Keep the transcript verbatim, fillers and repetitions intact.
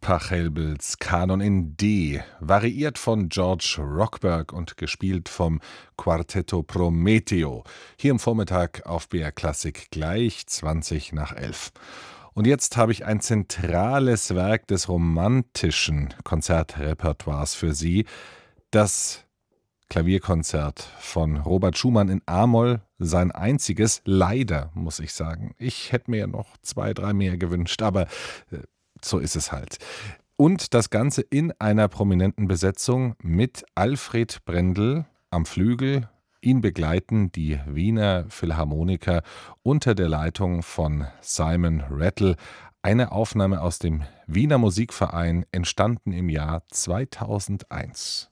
Pachelbels Kanon in D, variiert von George Rockberg und gespielt vom Quartetto Prometeo. Hier am Vormittag auf B R Klassik gleich zwanzig nach elf. Und jetzt habe ich ein zentrales Werk des romantischen Konzertrepertoires für Sie, das Klavierkonzert von Robert Schumann in A-Moll, sein einziges, leider, muss ich sagen. Ich hätte mir noch zwei, drei mehr gewünscht, aber äh, so ist es halt. Und das Ganze in einer prominenten Besetzung mit Alfred Brendel am Flügel. Ihn begleiten die Wiener Philharmoniker unter der Leitung von Simon Rattle. Eine Aufnahme aus dem Wiener Musikverein, entstanden im Jahr zweitausendeins.